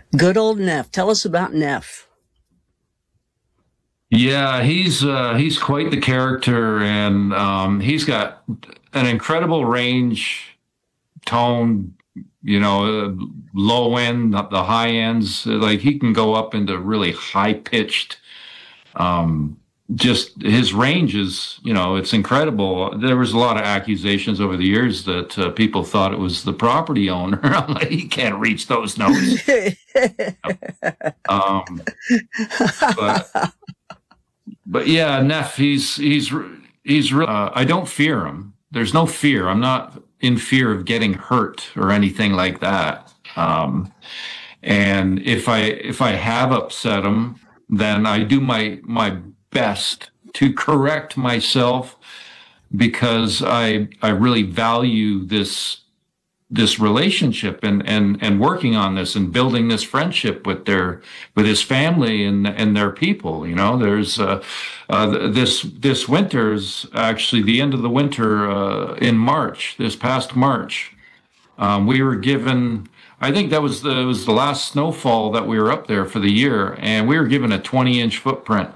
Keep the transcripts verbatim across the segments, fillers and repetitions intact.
Good old Neff. Tell us about Neff. Yeah, he's uh, he's quite the character, and um, he's got an incredible range, tone. You know, uh, low end, the high ends. Like he can go up into really high pitched. Um, just his range is, you know, it's incredible. There was a lot of accusations over the years that uh, people thought it was the property owner. I'm like, he can't reach those notes. Um, but But yeah, Neff, he's he's he's. Uh, I don't fear him. There's no fear. I'm not in fear of getting hurt or anything like that. Um, and if I if I have upset him, then I do my my best to correct myself because I I really value this this relationship and and and working on this and building this friendship with their with his family and and their people. You know, there's uh, uh this this winter's actually the end of the winter uh in March, this past March. Um we were given, I think that was the it was the last snowfall that we were up there for the year, and we were given a twenty inch footprint.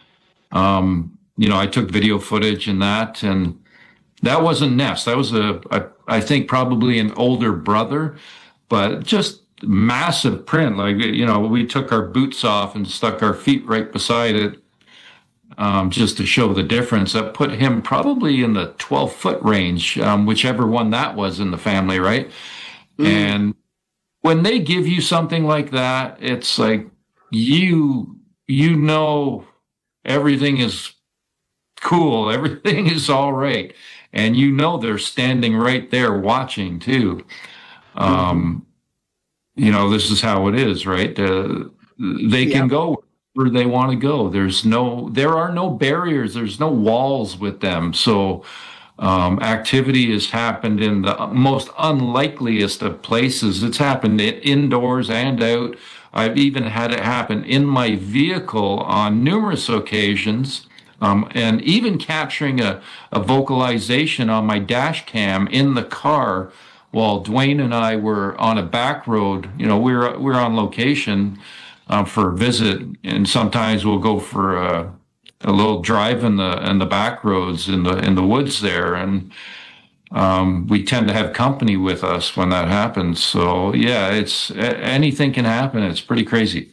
um you know, I took video footage and that, and that wasn't Ness. That was a, a, I think probably an older brother, but just massive print. Like, you know, we took our boots off and stuck our feet right beside it, um, just to show the difference. That put him probably in the twelve foot range, um, whichever one that was in the family, right? Mm. And when they give you something like that, it's like you, you know, everything is cool. Everything is all right. And you know they're standing right there watching too. Um, you know, this is how it is, right? Uh, they can Yep. go where they want to go. There's no, there are no barriers. There's no walls with them. So um, activity has happened in the most unlikeliest of places. It's happened indoors and out. I've even had it happen in my vehicle on numerous occasions. Um, and even capturing a, a vocalization on my dash cam in the car while Dwayne and I were on a back road. You know, we we're we we're on location um, for a visit, and sometimes we'll go for a, a little drive in the in the back roads in the in the woods there, and um, we tend to have company with us when that happens. So yeah, it's anything can happen. It's pretty crazy.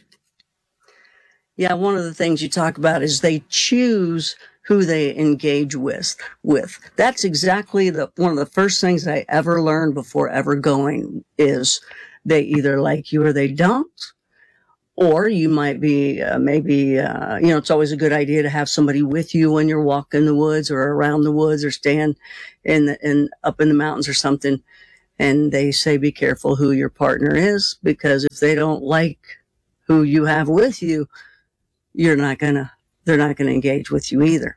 Yeah, one of the things you talk about is they choose who they engage with. With that's exactly the one of the first things I ever learned before ever going is they either like you or they don't. Or you might be uh, maybe uh, you know, it's always a good idea to have somebody with you when you're walking the woods or around the woods or staying in the, in up in the mountains or something. And they say be careful who your partner is, because if they don't like who you have with you, you're not gonna they're not gonna engage with you either.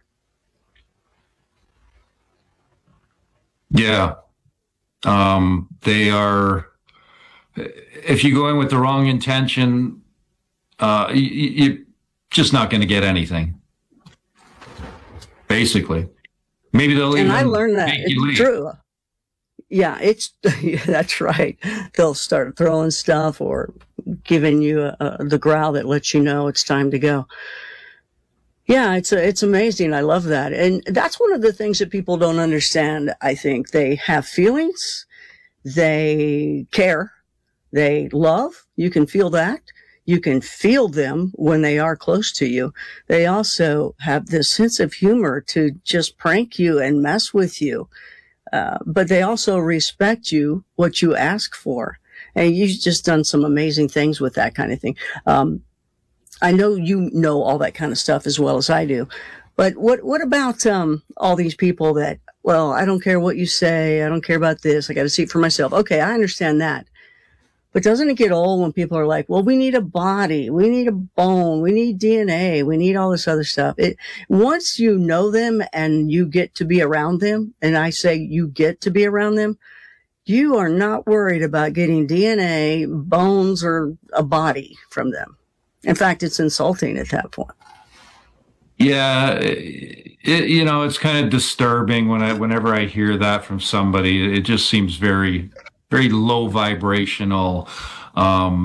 Yeah. Um, they are, if you go in with the wrong intention, uh, you, you're just not going to get anything, basically. Maybe they'll And even I learned that. make you It's leave. true. Yeah, it's yeah, that's right. They'll start throwing stuff or giving you a, a, the growl that lets you know it's time to go. Yeah, it's a, it's amazing. I love that. And that's one of the things that people don't understand. I think they have feelings, they care, they love. You can feel that. You can feel them when they are close to you. They also have this sense of humor to just prank you and mess with you. Uh, but they also respect you, what you ask for. And you've just done some amazing things with that kind of thing. Um, I know you know all that kind of stuff as well as I do. But what what about um, all these people that, well, I don't care what you say. I don't care about this. I got to see it for myself. Okay, I understand that. But doesn't it get old when people are like, well, we need a body, we need a bone, we need D N A, we need all this other stuff. It, once you know them and you get to be around them, and I say you get to be around them, you are not worried about getting D N A, bones, or a body from them. In fact, it's insulting at that point. Yeah, it, you know, it's kind of disturbing when I, whenever I hear that from somebody. It just seems very, very low vibrational. Um,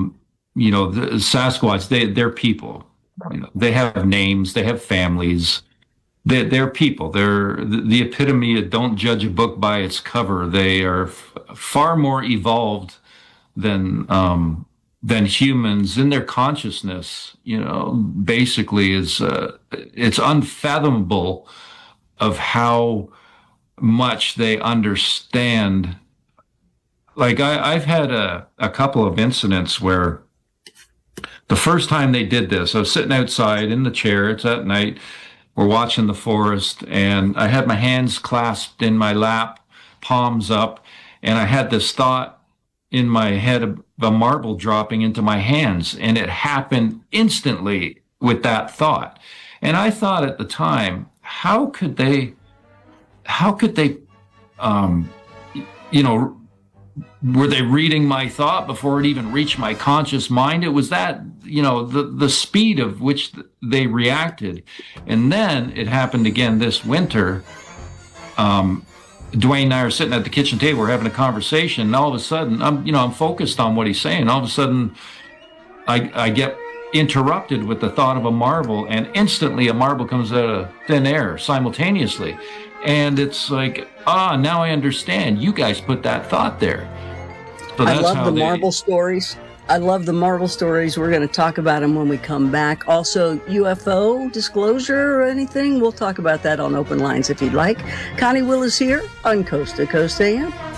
you know, the Sasquatch, they, they're people. You know, they have names, they have families. They're, they're people. They're the, the epitome of don't judge a book by its cover. They are f- far more evolved than um, than humans in their consciousness. You know, basically, is uh, it's unfathomable of how much they understand. Like I, I've had a, a couple of incidents where the first time they did this, I was sitting outside in the chair. It's at night. We're watching the forest, and I had my hands clasped in my lap, palms up, and I had this thought in my head of a marble dropping into my hands, and it happened instantly with that thought. And I thought at the time, how could they, how could they, um, you know, were they reading my thought before it even reached my conscious mind? It was that, you know, the, the speed of which they reacted. And then it happened again this winter. Um, Dwayne and I are sitting at the kitchen table, we're having a conversation, and all of a sudden, I'm, you know, I'm focused on what he's saying. All of a sudden, I, I get interrupted with the thought of a marble, and instantly a marble comes out of thin air simultaneously. And it's like, ah, now I understand. You guys put that thought there. So I that's love how the they, Marvel stories. I love the Marvel stories. We're going to talk about them when we come back. Also, U F O disclosure or anything, we'll talk about that on Open Lines if you'd like. Connie Willis here on Coast to Coast A M.